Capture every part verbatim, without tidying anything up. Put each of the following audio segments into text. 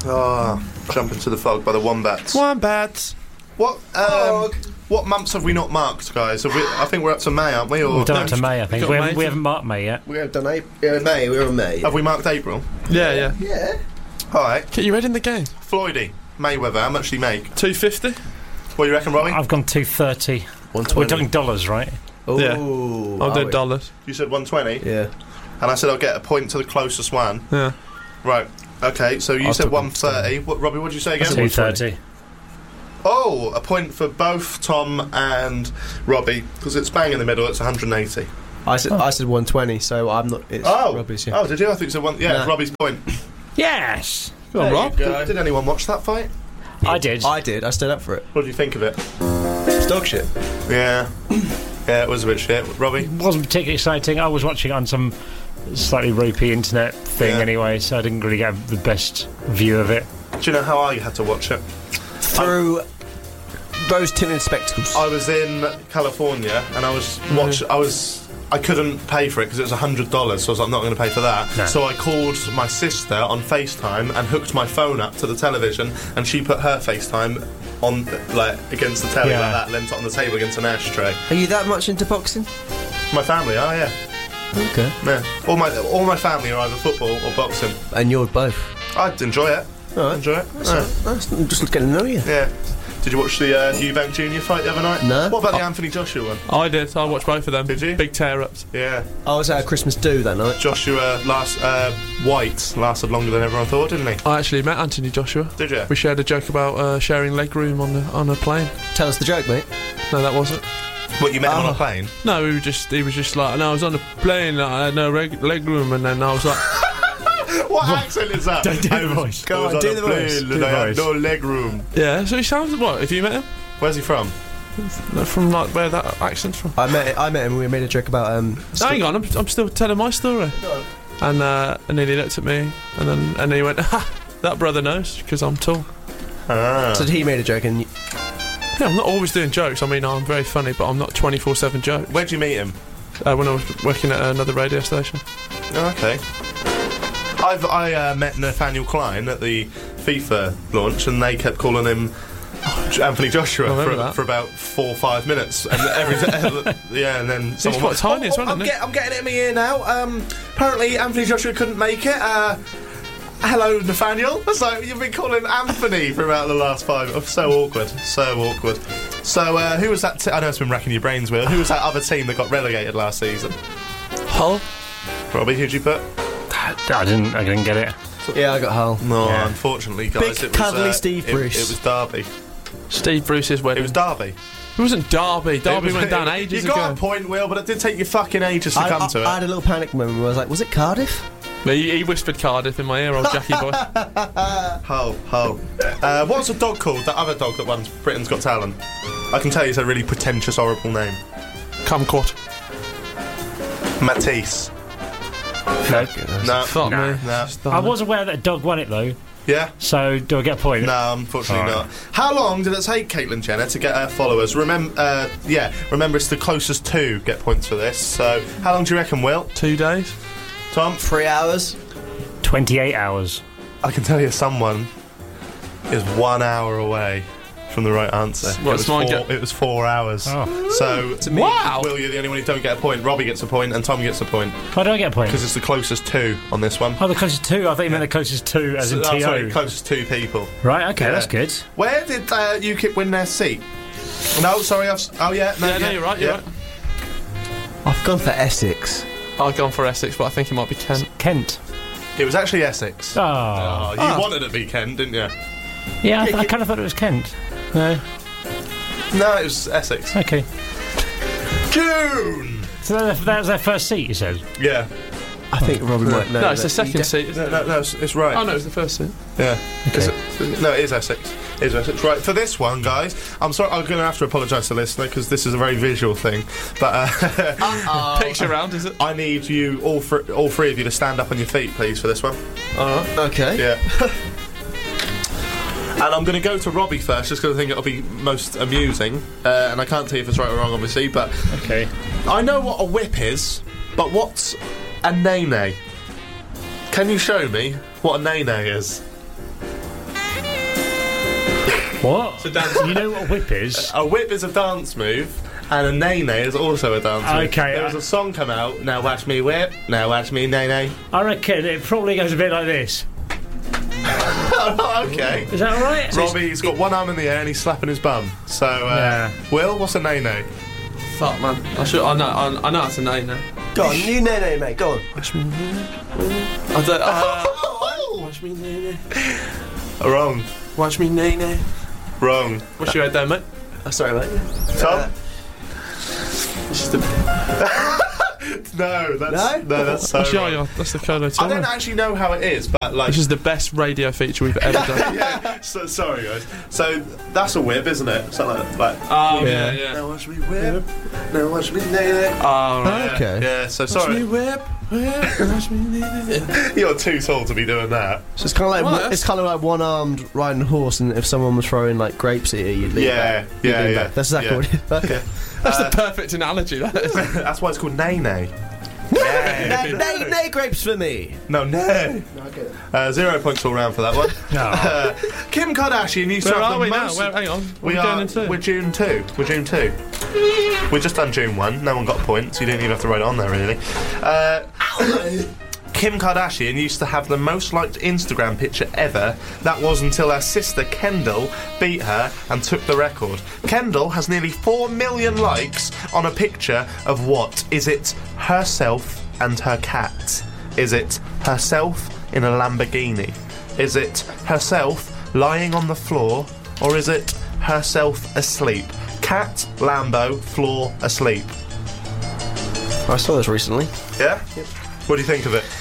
Oh, jump into the fog by the Wombats. Wombats. What? Um, what months have we not marked, guys? Have we, I think we're up to May, aren't we? Or We've done no, up to May, I think. got We May haven't, we to- haven't marked May yet. We have done April. Uh, May. We're on May. Have we marked April? Yeah, yeah. Yeah. All right. Get you ready in the game. Floydie, Mayweather, how much do you make? two fifty. What do you reckon, Robbie? I've gone two thirty. one We're twenty. talking dollars, right? Ooh. Yeah. are I'll do we? dollars. You said one twenty, Yeah. and I said I'll get a point to the closest one. Yeah. Right. Okay, so you I'll said talk one thirty. What, Robbie, what did you say again? two thirty. Oh, a point for both Tom and Robbie, because it's bang in the middle, it's one hundred eighty. I said I said one twenty, so I'm not. It's Oh, Robbie's. Yeah. oh, did you? I think so. One, yeah, Nah. it's Robbie's point. Yes! Go on, There you Rob. go. Did, did anyone watch that fight? I did. I did. I stood up for it. What do you think of it? It's dog shit. Yeah, yeah, it was a bit shit. Robbie, It wasn't particularly exciting. I was watching it on some slightly ropey internet thing Yeah. anyway, so I didn't really get the best view of it. do you know how I had to watch it? Through rose tinted spectacles. I was in California and I was watch. I was. I couldn't pay for it because it was a hundred dollars, so I was like, I'm not going to pay for that. No. So I called my sister on FaceTime and hooked my phone up to the television, and she put her FaceTime on, like, against the telly Yeah. like that, leant it on the table against an ashtray. Are you that much into boxing? My family, oh yeah, Okay. yeah. All my all my family are either football or boxing. And you're both. I'd enjoy it. All right. Enjoy it. That's, Yeah. that's just getting to know you. Yeah. Did you watch the uh, Eubank Junior fight the other night? No. What about the Anthony Joshua one? I did. I watched both of them. Did you? Big tear-ups. Yeah. I was at a Christmas do that night. Joshua last uh, White lasted longer than everyone thought, didn't he? I actually met Anthony Joshua. Did you? We shared a joke about uh, sharing leg room on the, on a plane. Tell us the joke, mate. No, that wasn't. What, you met him on Oh. a plane? No, we were just. He was just like, no, I was on a plane. I had no reg- leg room, and then I was like, What accent is that? Don't do I the was- voice. I Go was on, do a the plane voice. and Do the I had voice. no leg room. yeah. So he sounds what? Have you met him? Where's he from? From like where that accent's from? I met I met him. We made a joke about um. No, hang on, I'm, I'm still telling my story. And uh, and then he looked at me, and then and then he went, "Ha, that brother knows because I'm tall." Ah. So he made a joke, and y- Yeah, I'm not always doing jokes. I mean, I'm very funny, but I'm not twenty-four seven joke. Where'd you meet him? Uh, when I was working at another radio station. Oh, okay. I've I uh, met Nathaniel Klein at the FIFA launch, and they kept calling him Anthony Joshua I remember for, that. for about four or five minutes, and every yeah, and then He's someone quite went, tiny as well, I'm, isn't he? get, I'm getting it in my ear now. Um, apparently Anthony Joshua couldn't make it. Uh, hello, Nathaniel. It's like you've been calling Anthony for about the last five. Oh, so awkward, so awkward. So uh, who was that? T- I know it's been racking your brains with. Who was that other team that got relegated last season? Hull. Robbie, who'd you put? I didn't. I didn't get it. yeah, I got Hull. No, Yeah. unfortunately, guys, Big it was cuddly uh, Steve it- Bruce. It, was Derby. Steve Bruce's It wedding. was Derby. It wasn't Derby. Derby It was- went down it- ages You got ago. a point, Will, but it did take you fucking ages to I, come I, to it. I had a little panic moment where I was like, was it Cardiff? He, he whispered Cardiff in my ear, old Jackie boy. Ho, ho. Uh, what's the dog called? That other dog that won Britain's Got Talent. I can tell you it's a really pretentious, horrible name. Kumquat. Matisse. No. No. Fuck Nah. me. No. Just I done it. was aware that a dog won it though. Yeah? So do I get a point? No, unfortunately Alright. not. How long did it take Caitlyn Jenner to get her followers? Remember, uh, yeah, remember it's the closest two get points for this. So, how long do you reckon, Will? Two days. Tom? Three hours. Twenty-eight hours. I can tell you someone is one hour away from the right answer. What, it, was mine four, get- it was four hours. Oh. So, To me. Wow. Will, you're the only one who don't get a point. Robbie gets a point, and Tom gets a point Why do I get a point? because it's the closest two on this one. Oh, the closest two. I thought you meant the closest two, as So- in oh, T O. sorry, closest two people. Right. Okay, Yeah. that's good. Where did uh, UKIP win their seat? No, sorry. I've, s- oh yeah, no, Yeah, no, you're right, you're yeah. right. I've gone for Essex. I've gone for Essex, but I think it might be Kent. Kent. It was actually Essex. Oh. Oh, you Ah. wanted it to be Ken, didn't you? Yeah, I, th- I kind of thought it was Kent. No. No, it was Essex. Okay. June. So that, that was their first seat, you said. Yeah. I think Robbie might know. No, it's that the second he de- seat. Isn't No, it? no, no, it's, it's right. Oh no, it's the first seat. Yeah. Okay. Is it- no, it is Essex. It is Essex. Right, for this one, guys, I'm sorry, I'm going to have to apologise to the listener because this is a very visual thing. But uh, Picture round, is it? I need you, all, fr- all three of you, to stand up on your feet, please, for this one. Alright. Okay. Yeah. And I'm going to go to Robbie first, just because I think it'll be most amusing. Uh, and I can't tell you if it's right or wrong, obviously, but Okay. I know what a whip is, but what's a nene? Can you show me what a nene is? What? It's a dance. You know what a whip is? A whip is a dance move, and a nay-nay is also a dance move. Okay, There was I- a song come out, now watch me whip, now watch me nay-nay. I reckon it probably goes a bit like this. Okay. Is that all right? Robbie's got one arm in the air and he's slapping his bum. So, uh, Yeah. Will, what's a nay-nay? Fuck, man. I should. I know. I, I know it's a name now. Go on, you nay nay, mate. Go on. Watch me. I don't. Uh, watch me, nay, nay. Wrong. Watch me, nay, nay. Wrong. What's your head there, mate? Oh, sorry, mate. Tom? It's just a. No, that's No? no, that's so. That's, wrong. yeah, yeah, that's the Colo I Tom. don't actually know how it is, but like. This is the best radio feature we've ever done. yeah. So, sorry, guys. So that's a whip, isn't it? Something like. like Oh, Yeah. yeah, yeah. now watch me whip. Now watch me nay-nay. Oh, right. Okay. Yeah. So Watch me sorry, whip, whip. Watch me, nay, nay. you're too tall to be doing that. So it's kind of like Well, one- that's- it's kind of like one-armed riding a horse, and if someone was throwing like grapes at you, you'd lean Yeah, back. You'd yeah, lean yeah, back. That's exactly yeah. what it is. Okay. That's Uh, the perfect analogy, that is. That's why it's called nay-nay. nay, nay, nay grapes for me. No, nay. Okay. Uh, zero points all round for that one. No. Uh, Kim Kardashian used Where to have are the we now? most. Where, hang on. What we are we are. going into? We're June two. We're June two. We've just done June one. No one got a point, so you didn't even have to write it on there really. Uh, Kim Kardashian used to have the most liked Instagram picture ever. That was until her sister Kendall beat her and took the record. Kendall has nearly four million likes on a picture of what? Is it herself and her cat? Is it herself in a Lamborghini? Is it herself lying on the floor? Or is it herself asleep? Cat, Lambo, floor, asleep. I saw this recently. Yeah? What do you think of it?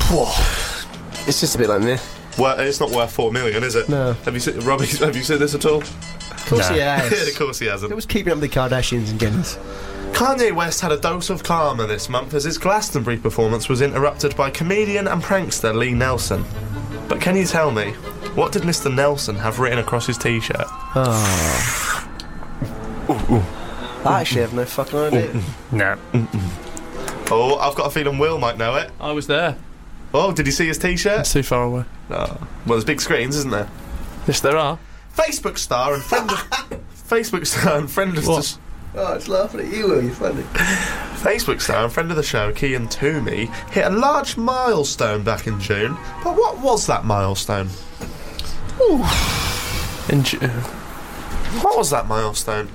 It's just a bit like me. Well, it's not worth four million, is it? No. Have you seen Robbie? Have you seen this at all? Of course No. he Yeah, has. of course he hasn't. It was keeping up with the Kardashians and Guinness. Kanye West had a dose of karma this month as his Glastonbury performance was interrupted by comedian and prankster Lee Nelson. But can you tell me, what did Mister Nelson have written across his t-shirt? Oh. I actually have no fucking idea. No. Oh, I've got a feeling Will might know it. I was there. Oh, did you see his t-shirt? It's too far away. Oh. Well, there's big screens, isn't there? Yes, there are. Facebook star and friend of... Facebook star and friend of... What? Oh, it's laughing at you, Will. You're funny. Facebook star and friend of the show, Kian Toomey, hit a large milestone back in June. But what was that milestone? In Ju- What was that milestone?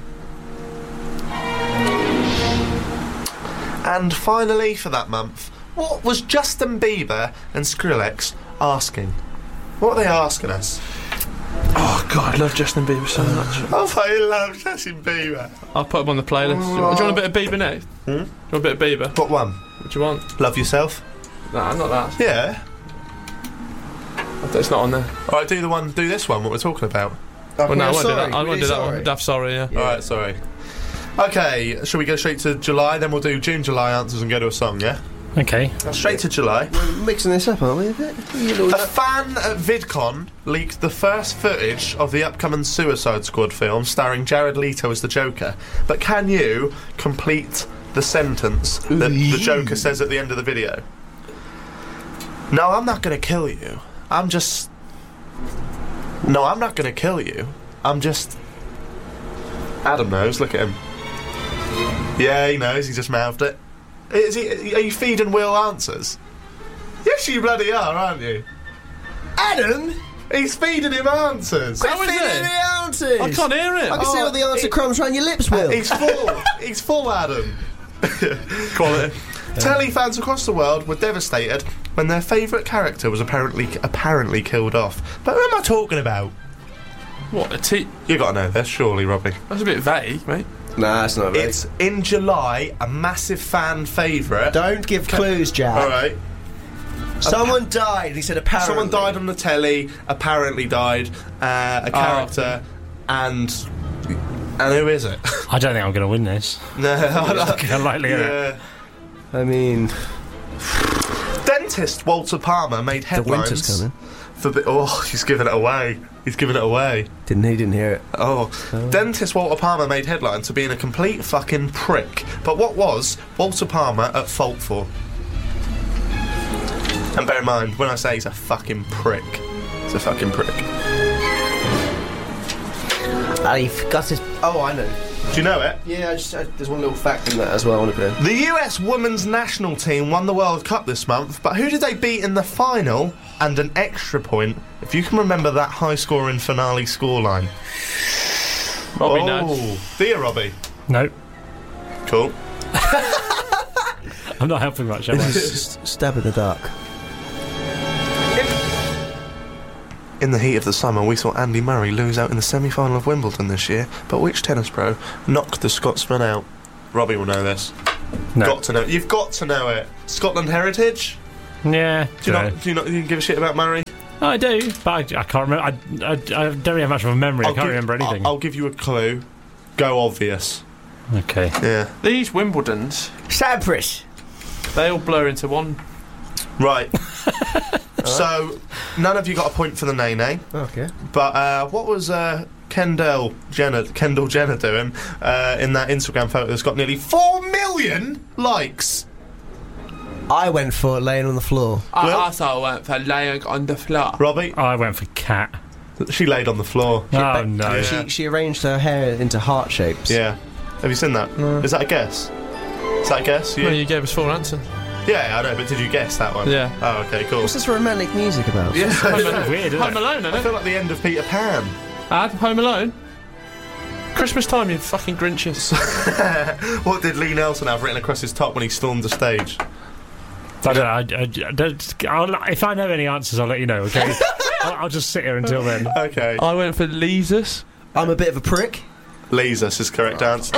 And finally, for that month, what was Justin Bieber and Skrillex asking? What are they asking us? Oh God, I love Justin Bieber so much. Oh, I love Justin Bieber. I'll put him on the playlist. Do you want a bit of Bieber next? Hmm? Do you want a bit of Bieber? What one? What do you want? Love Yourself? Nah, not that. Yeah. It's not on there. Alright, do the one, do this one, what we're talking about. Well, no, I won't do sorry, that. I won't really do that sorry. one. Daft sorry, yeah. Alright, sorry. Okay, shall we go straight to July, then we'll do June, July answers and go to a song, yeah? Okay. Straight to July. We're mixing this up, aren't we? A bit? You know A that. fan at VidCon leaked the first footage of the upcoming Suicide Squad film starring Jared Leto as the Joker. But can you complete the sentence that the Joker says at the end of the video? No, I'm not going to kill you. I'm just... No, I'm not going to kill you. I'm just... Adam knows, look at him. Yeah, he knows, he just mouthed it. Is he, are you feeding Will answers? Yes, you bloody are, aren't you? Adam? He's feeding him answers. How is Feeding it? me answers. I can't hear it. I can see Oh, all the answer it- crumbs around your lips, Will. He's full. He's full, Adam. Quality. Telly fans across the world were devastated when their favourite character was apparently apparently killed off. But who am I talking about? What, a T... You got to know this, surely, Robbie. That's a bit vague, mate. Nah, it's not. It's in July, a massive fan favourite. Don't give clues, Jack. All right. Someone died. He said apparently. Someone died on the telly. Apparently died. Uh, a character, and and who is it? I don't think I'm going to win this. No, Looking unlikely, isn't it? yeah. I mean, Dentist Walter Palmer made the headlines. winter's coming. For the, oh, he's giving it away. He's giving it away. Didn't he? Didn't hear it. Oh. Dentist Walter Palmer made headlines for being a complete fucking prick. But what was Walter Palmer at fault for? And bear in mind, when I say he's a fucking prick, he's a fucking prick. Ah, he forgot his. Oh, I know. Do you know it? Yeah, I just, I, there's one little fact in that as well. I want to put in. The U S women's national team won the World Cup this month, but who did they beat in the final and an extra point? If you can remember that high-scoring finale scoreline. Robbie oh, knows. Do you, Robbie? No, Cool. I'm not helping much, am I? S- Stab in the dark. In the heat of the summer, we saw Andy Murray lose out in the semi-final of Wimbledon this year, but which tennis pro knocked the Scotsman out? Robbie will know this. No. Got to know. You've got to know it. Scotland heritage. Yeah. Do you dunno. not? Do you not? Do you give a shit about Murray? Oh, I do, but I, I can't remember. I, I, I don't really have much of a memory. I can't give, remember anything. I'll, I'll give you a clue. Go obvious. Okay. Yeah. These Wimbledons, Cyprus. they all blur into one. Right. So, none of you got a point for the nay-nay. Okay. But uh, what was uh, Kendall Jenner, Kendall Jenner doing uh, in that Instagram photo that's got nearly four million likes? I went for laying on the floor. I Will? also went for laying on the floor. Robbie? I went for cat. She laid on the floor. Oh, no. Yeah. She she arranged her hair into heart shapes. Yeah. Have you seen that? No. Is that a guess? Is that a guess? Well, You? you gave us four answers. Yeah, I know, but did you guess that one? Yeah. Oh, okay, cool. What's this romantic music about? Yeah, I It's know. weird, isn't Home it? Alone, isn't I it? feel like the end of Peter Pan. Ad, Home Alone. Christmas time, you fucking Grinches. What did Lee Nelson have written across his top when he stormed the stage? I don't know. I, I, I don't, I'll, if I know any answers, I'll let you know, okay? I'll, I'll just sit here until then. Okay. I went for Leesus. I'm a bit of a prick. Leesus is correct answer.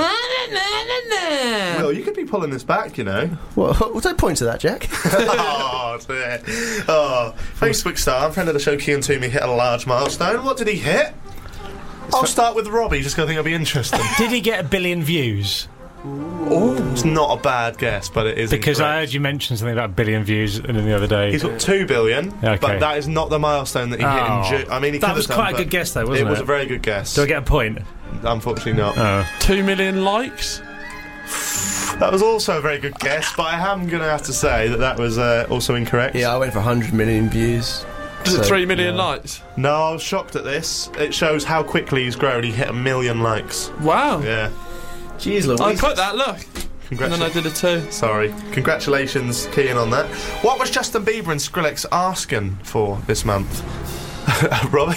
Well, you could be pulling this back, you know. What? What don't point to that, Jack? oh, dear. Oh, Facebook star, friend of the show, Kean Toomey, hit a large milestone. What did he hit? I'll start with Robbie, just 'cause I think it'll be interesting. Did he get a billion views? Oh, it's not a bad guess, but it is Because I incorrect. heard you mention something about a billion views in the other day. He's got two billion, Okay. but that is not the milestone that he Oh. hit in June. I mean, he That could was have quite done, a but good guess, though, wasn't it it? was a very good guess. Do I get a point? Unfortunately not. Oh. Two million likes. That was also a very good guess, but I am going to have to say that that was uh, also incorrect. Yeah, I went for one hundred million views. Is it So, three million yeah. likes? No, I was shocked at this. It shows how quickly he's grown. He hit a million likes. Wow. Yeah. Jeez Louise. I put that, look. And then I Congratulations. did a two. Sorry. Congratulations, Kean, on that. What was Justin Bieber and Skrillex asking for this month? Robbie?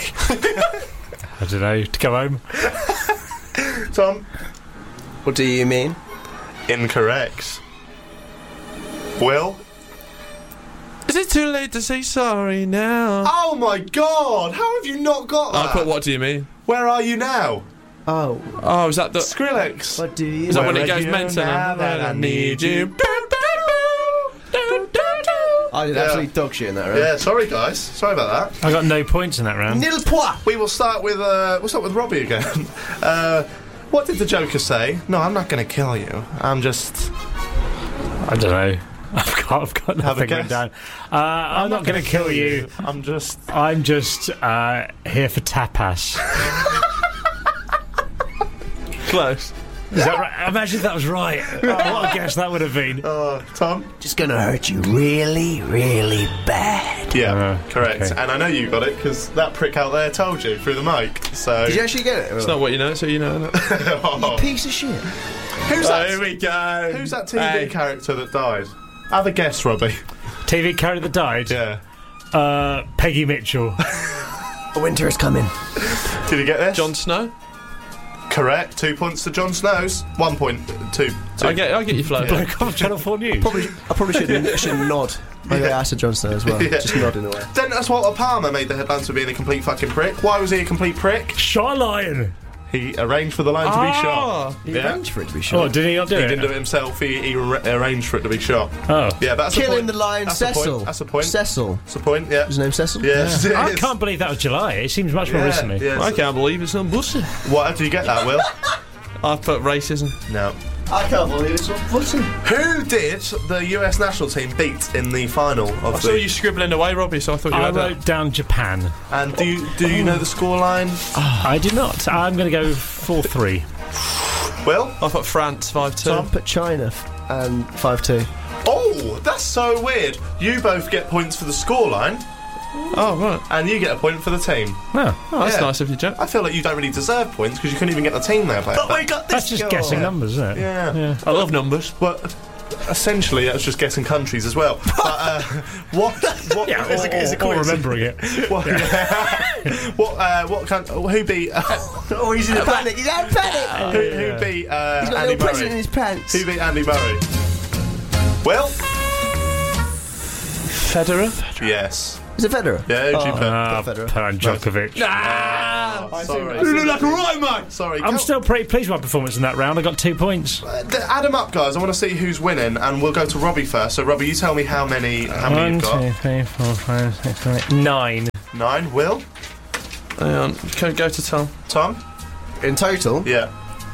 I don't know. To go home? Tom? What do you mean? Incorrect. Will? Is it too late to say sorry now? Oh my god! How have you not got that? I put what do you mean? Where are you now? Oh, Oh, is that the... Skrillex. what do you Is that Where when it are goes you mental? now that I need you? I did Yeah. absolutely dog shit in that, right? Yeah, sorry guys. Sorry about that. I got no points in that round. Nil point. We will start with uh, we'll start with Robbie again. uh, what did the Joker say? No, I'm not going to kill you. I'm just. I don't know. I've got, I've got Have a nothing written guess. down. Uh, I'm, not, going to kill you. I'm just. I'm just uh, here for tapas. Close. Is that right? Imagine if that was right. Oh, what a guess that would have been. Uh, Tom. Just gonna hurt you really, really bad. Yeah, Uh, correct. okay. And I know you got it because that prick out there told you through the mic. So. Did you actually get it? It's not what you know, so you know. Oh. Piece of shit. Who's Oh, that? here we go. Who's that T V Hey. character that died? Have a guess, Robbie. T V character that died? Yeah. Uh, Peggy Mitchell. Winter is coming. Did you get this? Jon Snow? Correct. Two points to Jon Snow's. One point. Two. two. I get, I get you flow. Bloke off Channel four News. Probably, I probably should should nod. Maybe Yeah. I asked Jon Snow as well. Yeah. Just nod in a way. Dennis Walter Palmer made the headlines for being a complete fucking prick. Why was he a complete prick? Shot a lion. He arranged for the line to be shot. Ah. He Yeah. arranged for it to be Oh, shot. did he not do He it? didn't do it himself. He, he ar- arranged for it to be shot. Oh. Yeah, but that's a Killing point. the lion, That's a point. Cecil. That's a point. Cecil. That's a point. Yeah. His name Cecil? Yes, it I is. can't believe that was July. It seems much more Yeah, recently. yeah, I so- can't believe it's not bullshit. What? Do you get that, Will? I put racism. No. I can't believe it's not pussy. Who did the U S national team beat in the final of I saw the? you scribbling away, Robbie, so I thought you I had wrote that. down Japan. And do you do you know the scoreline? I did not. I'm going to go four three. Will? I put France five two. So I put China f- and five two. Oh, that's so weird. You both get points for the scoreline. Oh, right. and you get a point for the team. Oh, Oh, that's Yeah. nice of you, Jack. I feel like you don't really deserve points because you couldn't even get the team there. But we got that's just guessing numbers, isn't it? Yeah. Yeah. I love numbers. Well, essentially, that's just guessing countries as well. But uh, what? What? Yeah, is or, a, is a or, or quiz. remembering it. What? what? Uh, what? Can, who beat? Uh, Oh, he's in a panic. He's out of panic. who, yeah. who beat uh, He's got a Andy little present in Murray? his pants. Who beat Andy Murray? Well, Federer? yes. Is it Federer? Yeah, who'd you Oh. pick? Ah, Federer. Pan Djokovic. Ah! Sorry. You look like a right, mate! Sorry. I'm go- still pretty pleased with my performance in that round. I got two points. Uh, th- add them up, guys. I want to see who's winning, and we'll go to Robbie first. So, Robbie, you tell me how many how many One, you've got. two, three, four, five, six, seven, eight, nine. Nine. Will? Hang on. Can we go to Tom? Tom? In total, Yeah.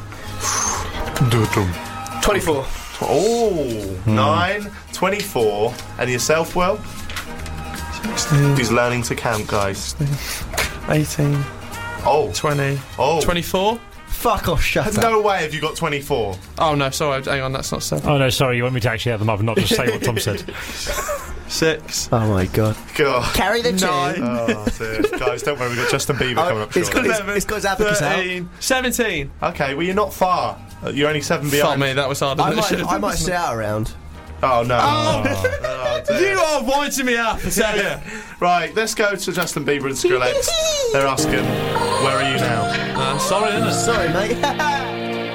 twenty-four. Oh, nine, twenty-four, and yourself, Will? sixteen, He's learning to count, guys. eighteen, Oh, twenty, oh. twenty-four? Fuck off, shut up. No way have you got twenty-four. Oh, no, sorry. Hang on, that's not seven. Oh no, sorry. You want me to actually add them up and not just say what Tom said? Six. Oh my god. God. Carry the Nine. tune. Oh, dear. Guys, don't worry, we've got Justin Bieber coming up It's got shortly. his, it's got his abacus out. thirteen, seventeen. Okay, well, you're not far. Uh, You're only seven Fuck behind. me, that was harder I than it might, should have I been. might stay out around. Oh, no. Oh. Oh, dear. You are winding me up, I tell you. Right, let's go to Justin Bieber and Skrillex. They're asking, where are you now? Uh, sorry, isn't it? Sorry, mate.